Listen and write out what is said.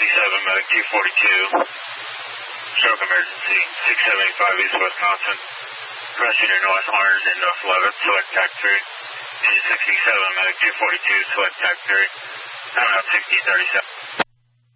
medic 242. Stroke emergency, 675 East Wisconsin. Crossing your north horns in North 11, select TAC 3. Engine 67, medic 242, select TAC 3. Time out 6037.